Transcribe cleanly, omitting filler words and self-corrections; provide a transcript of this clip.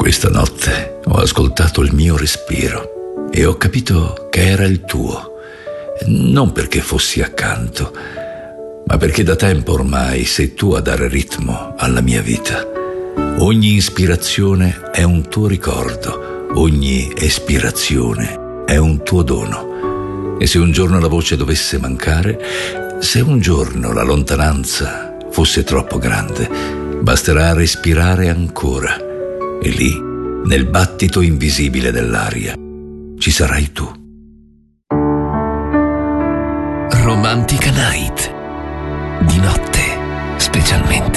Questa notte ho ascoltato il mio respiro e ho capito che era il tuo, non perché fossi accanto, ma perché da tempo ormai sei tu a dare ritmo alla mia vita. Ogni ispirazione è un tuo ricordo, ogni espirazione è un tuo dono. E se un giorno la voce dovesse mancare, se un giorno la lontananza fosse troppo grande, basterà respirare ancora e lì, nel battito invisibile dell'aria, ci sarai tu. Romantica Night. Di notte, specialmente.